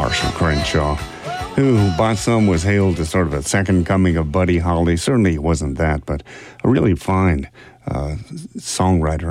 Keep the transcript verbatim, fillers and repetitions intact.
Marshall Crenshaw, who by some was hailed as sort of a second coming of Buddy Holly. Certainly he wasn't that, but a really fine uh, songwriter